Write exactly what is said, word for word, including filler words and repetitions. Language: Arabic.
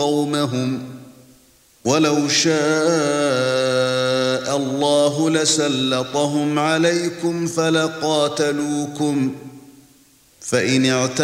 قومهم ولو شاء الله لسلطهم عليكم فلقاتلوكم فإن